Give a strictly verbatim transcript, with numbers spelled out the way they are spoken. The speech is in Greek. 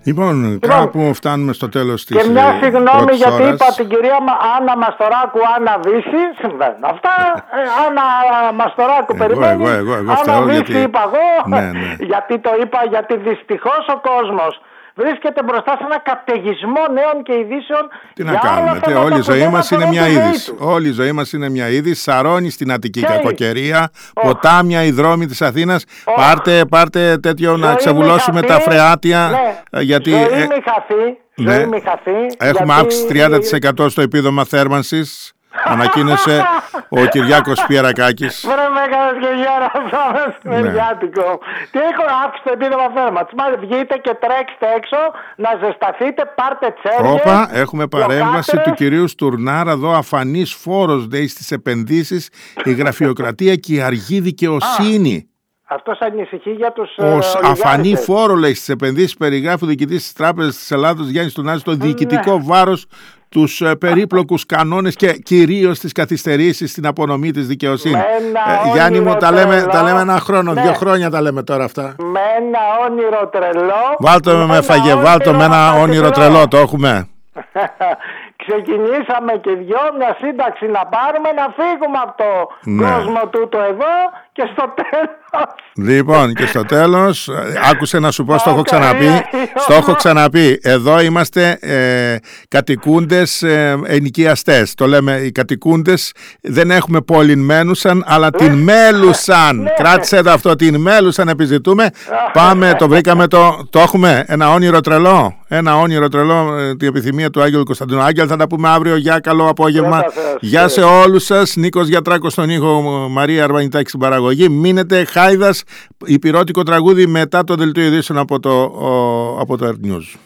Λοιπόν, λοιπόν, κάπου φτάνουμε στο τέλος της. Και μια συγγνώμη γιατί ώρας. είπα την κυρία Άννα Μαστοράκου, Άννα Βύση. Συμβαίνουν αυτά. Ε, Άννα Μαστοράκου εγώ, περιμένει. Εγώ, εγώ, εγώ, Άννα Βύση γιατί... είπα εγώ. Ναι, ναι. Γιατί το είπα, γιατί δυστυχώς ο κόσμος βρίσκεται μπροστά σε ένα καταιγισμό νέων και ειδήσεων. Τι να κάνουμε, τι, όλη η ζωή μας είναι μια είδηση. Όλη η ζωή μας είναι μια είδηση. Σαρώνει στην Αττική κακοκαιρία, oh. ποτάμια, οι δρόμοι της Αθήνας. Oh. Πάρτε, πάρτε τέτοιο ζωή να ξεβουλώσουμε τα φρεάτια. Ναι. Γιατί, ζωή ε, μη χαθεί. Ναι. Ζωή μη χαθεί. Έχουμε γιατί... αύξηση τριάντα τοις εκατό στο επίδομα θέρμανσης. Ανακοίνωσε ο Κυριάκος Πιερακάκης. Βρε με έκανες και γέρα αυτό στο Μεριάτικο. Τι έχω αύξηση στο επίδομα θέρμανσης. Μάλιστα βγείτε και τρέξτε έξω να ζεσταθείτε, πάρτε τσέρια. Όπα, έχουμε παρέμβαση του κυρίου Στουρνάρα εδώ. Αφανής φόρος λέει στις επενδύσεις, η γραφειοκρατία και η αργή δικαιοσύνη. Αυτός ανησυχεί για τους Ως ε, αφανή φόρο λέει στις επενδύσεις, περιγράφει ο διοικητής της Τράπεζας της Ελλάδος Γιάννης Στουρνάρας το διοικητικό ναι. βάρος, τους ε, περίπλοκους κανόνες και κυρίως τις καθυστερήσεις στην απονομή της δικαιοσύνης. Ε, Γιάννη μου, τα λέμε, τα λέμε ένα χρόνο, ναι. δύο χρόνια τα λέμε τώρα αυτά. Με ένα όνειρο τρελό. Βάλτο με, με φαγεβάλτο με ένα όνειρο τρελό, το έχουμε. Ξεκινήσαμε και δυο μια σύνταξη να πάρουμε, να φύγουμε από το ναι. κόσμο τούτο εδώ και στο τέλος. Λοιπόν, και στο τέλος, άκουσε να σου πω, στο έχω ξαναπεί, στο έχω ξαναπεί, εδώ είμαστε ε, κατοικούντες ε, ενοικιαστές, το λέμε οι κατοικούντες, δεν έχουμε πόλην μένουσαν, αλλά την μέλουσαν, ναι. κράτησε το αυτό, την μέλουσαν επιζητούμε, πάμε, το βρήκαμε, το, το έχουμε, ένα όνειρο τρελό, ένα όνειρο τρελό, ε, την επιθυμία του Άγγελου Κωνσταντίνου. Άγγελ, θα τα πούμε αύριο, για καλό απόγευμα, γεια σε όλους σας, Νίκος Γιατράκος στον ήχο, Μαρία Αρβανιτάκη στην παραγωγή, μείνετε Χάιδας, υπηρώτικο τραγούδι μετά το δελτίο ειδήσεων από το, ο, από το Earth News.